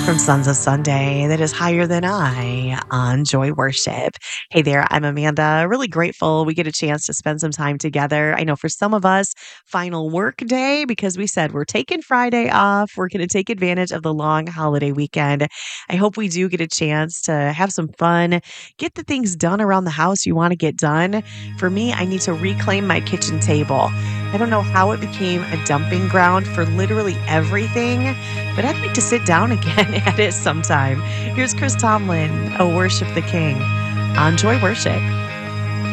from Sons of Sunday that is higher than I on Joy Worship. Hey there, I'm Amanda. Really grateful we get a chance to spend some time together. I know for some of us, final work day because we said we're taking Friday off. We're going to take advantage of the long holiday weekend. I hope we do get a chance to have some fun, get the things done around the house you want to get done. For me, I need to reclaim my kitchen table. I don't know how it became a dumping ground for literally everything, but I'd like to sit down again at it sometime. Here's Chris Tomlin, Worship the King on Joy Worship.